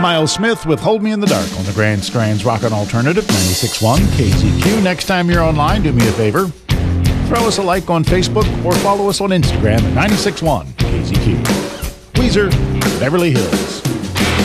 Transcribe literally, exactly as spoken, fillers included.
Miles Smith with Hold Me in the Dark on the Grand Strands Rockin' Alternative ninety-six point one K Z Q. Next time you're online, do me a favor. Throw us a like on Facebook or follow us on Instagram at ninety-six point one K Z Q. Weezer, Beverly Hills.